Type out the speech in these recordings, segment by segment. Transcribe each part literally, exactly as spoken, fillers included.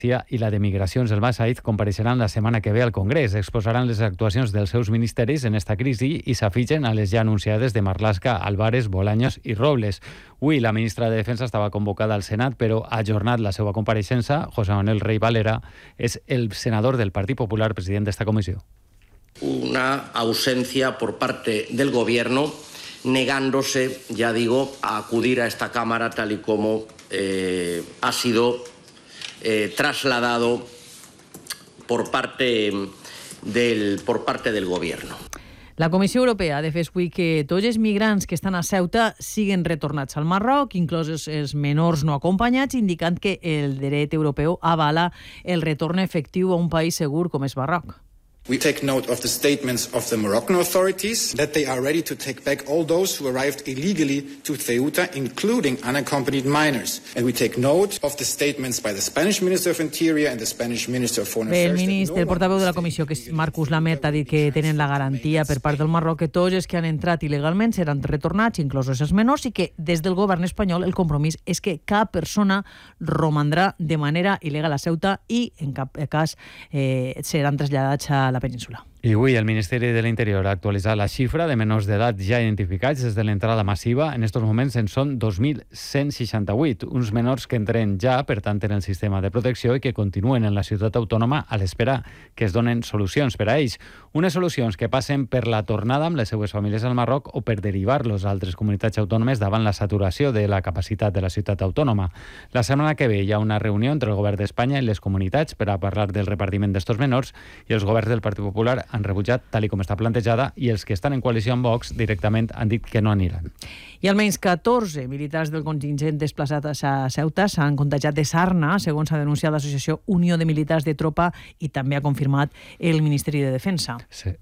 i la de Migracions, el Saiz, compareixeran la setmana que ve al Congrés. Exposaran les actuacions dels seus ministeris en esta crisi i s'afitgen a les ja anunciades de Marlaska, Álvarez, Bolaños i Robles. Avui la ministra de Defensa estava convocada al Senat, però ha ajornat la seva compareixença. José Manuel Rey Valera és el senador del Partit Popular, president d'esta comissió. Una ausencia por parte del Gobierno, negándose, ya digo, a acudir a esta Cámara tal y como eh, ha sido Eh, trasladado por parte del, por parte del Gobierno. La Comissió Europea ha de fer avui que tots els migrants que estan a Ceuta siguin retornats al Marroc, inclosos els menors no acompanyats, indicant que el dret europeu avala el retorn efectiu a un país segur com és Marroc. We take note of the statements of the Moroccan authorities that they are ready to take back all those who arrived illegally to Ceuta, including unaccompanied minors. And we take note of the statements by the Spanish Minister of Interior and the Spanish Minister of Foreign Affairs. El ministre, el portaveu de la comissió, que és Marcus Lamet, ha dit que tenen la garantia per part del Marroc que tots els que han entrat il·legalment seran retornats, inclosos els menors, i que des del govern espanyol el compromís és que cap persona romandrà de manera il·legal a Ceuta i en cap cas eh, seran traslladats a la península. I avui el Ministeri de l'Interior ha actualitzat la xifra de menors d'edat ja identificats des de l'entrada massiva. En aquests moments en són dos mil cent seixanta-vuit, uns menors que entren ja, per tant, en el sistema de protecció i que continuen en la ciutat autònoma a l'espera que es donen solucions per a ells. Unes solucions que passen per la tornada amb les seues famílies al Marroc o per derivar-los a altres comunitats autònomes davant la saturació de la capacitat de la ciutat autònoma. La setmana que ve hi ha una reunió entre el govern d'Espanya i les comunitats per a parlar del repartiment d'estos menors i els governs del Partit Popular han rebutjat tal i com està plantejada i els que estan en coalició amb Vox directament han dit que no aniran. I almenys catorze militars del contingent desplaçats a Ceuta s'han contagiat de sarna, segons ha denunciat l'associació Unió de Militars de Tropa i també ha confirmat el Ministeri de Defensa. Sí.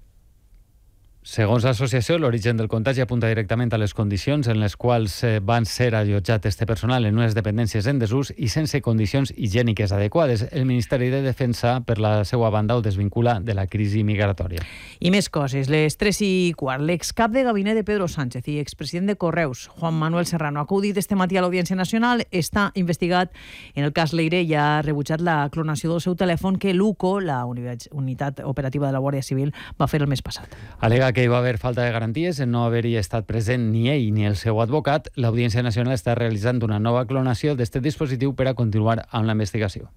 Segons l'associació, l'origen del contagi apunta directament a les condicions en les quals van ser allotjat este personal en unes dependències en desús i sense condicions higièniques adequades. El Ministeri de Defensa, per la seva banda, ho desvincula de la crisi migratòria. I més coses. Les tres i quart. L'excap de gabinet de Pedro Sánchez i expresident de Correus, Juan Manuel Serrano, ha acudit este matí a l'Audiència Nacional, està investigat en el cas Leire i ha rebutjat la clonació del seu telèfon que l'U C O, la unitat operativa de la Guàrdia Civil, va fer el mes passat. Alega que hi va haver falta de garanties en no haver-hi estat present ni ell ni el seu advocat. L'Audiència Nacional està realitzant una nova clonació d'este dispositiu per a continuar amb la investigació.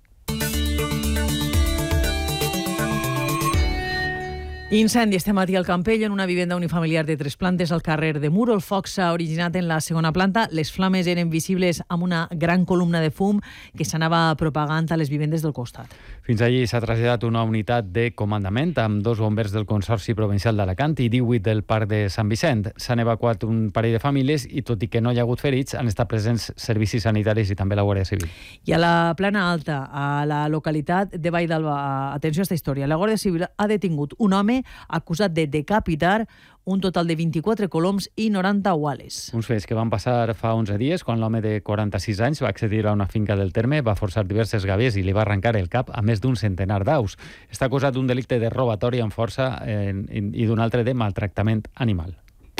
Incendi este matí al Campell en una vivenda unifamiliar de tres plantes al carrer de Muro. El foc s'ha originat en la segona planta. Les flames eren visibles amb una gran columna de fum que s'anava propagant a les vivendes del costat. Fins allí s'ha traslladat una unitat de comandament amb dos bombers del Consorci Provincial d'Alacant i divuit del Parc de Sant Vicent. S'han evacuat un parell de famílies i, tot i que no hi ha hagut ferits, han estat presents servicis sanitaris i també la Guàrdia Civil. I a la Plana Alta, a la localitat de Vall d'Alba, atenció a aquesta història, la Guàrdia Civil ha detingut un home acusat de decapitar un total de vint-i-quatre coloms i noranta uales. Uns fets que van passar fa onze dies, quan l'home de quaranta-sis anys va accedir a una finca del terme, va forçar diverses gàbies i li va arrencar el cap a més d'un centenar d'aus. Està acusat d'un delicte de robatori amb força eh, i d'un altre de maltractament animal.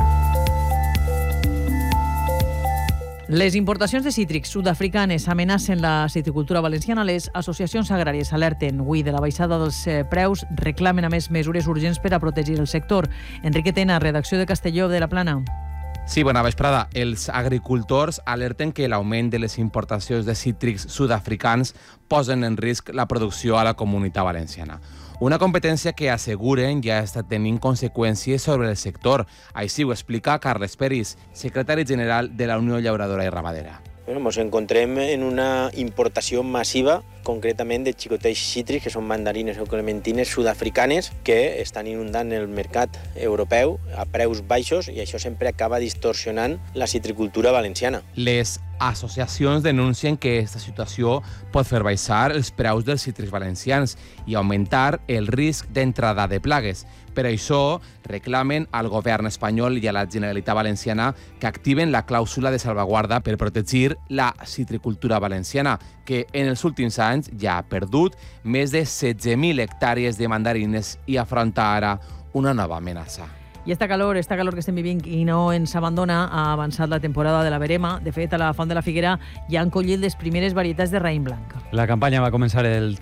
Les importacions de cítrics sud-africanes amenacen la citricultura valenciana. Les associacions agràries alerten avui de la baixada dels preus, reclamen a més mesures urgents per a protegir el sector. Enrique Tena, redacció de Castelló de la Plana. Sí, bona vesprada. Els agricultors alerten que l'augment de les importacions de cítrics sud-africans posen en risc la producció a la comunitat valenciana. Una competència que asseguren ja està tenint conseqüències sobre el sector. Així ho explica Carles Peris, secretari general de la Unió Llauradora i Ramadera. Bueno, ens encontrem en una importació massiva, concretament de xicotells cítrics, que són mandarines o clementines sud-africanes, que estan inundant el mercat europeu a preus baixos i això sempre acaba distorsionant la citricultura valenciana. Les associacions denuncien que aquesta situació pot fer baixar els preus dels cítrics valencians i augmentar el risc d'entrada de plagues. Per això reclamen al govern espanyol i a la Generalitat Valenciana que activen la clàusula de salvaguarda per protegir la citricultura valenciana, que en els últims anys ja ha perdut més de setze mil hectàrees de mandarines i afronta ara una nova amenaça. I esta calor, esta calor que estem vivint i no ens abandona, ha avançat la temporada de la verema. De fet, a la Font de la Figuera ja han collit les primeres varietats de raïm blanc. La campanya va començar el